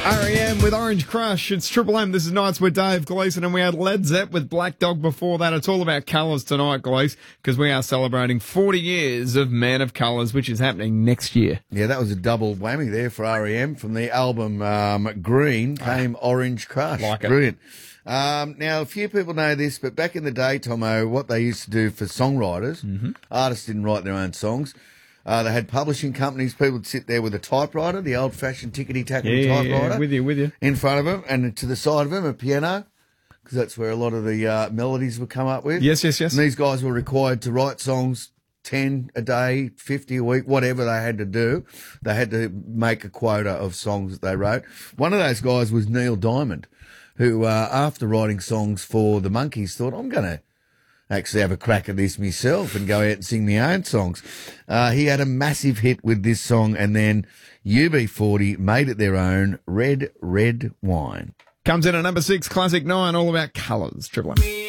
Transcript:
R.E.M. with Orange Crush. It's Triple M. This is Nights with Dave Gleeson, and we had Led Zepp with Black Dog before that. It's all about colours tonight, Glees, because we are celebrating 40 years of Man of Colours, which is happening next year. Yeah, that was a double whammy there for R.E.M. From the album Green came Orange Crush. Like it. Brilliant. Now, a few people know this, but back in the day, Tomo, what they used to do for songwriters, artists didn't write their own songs. They had publishing companies. People would sit there with a typewriter, the old-fashioned tickety-tackety typewriter. With you. In front of them, and to the side of them, a piano, because that's where a lot of the melodies would come up with. Yes. And these guys were required to write songs 10 a day, 50 a week, whatever they had to do. They had to make a quota of songs that they wrote. One of those guys was Neil Diamond, who, after writing songs for the Monkees, thought, I'm going to actually have a crack at this myself and go out and sing my own songs. He had a massive hit with this song, and then UB40 made it their own, Red, Red Wine. Comes in at number 6, Classic 9, all about colours. Triple M.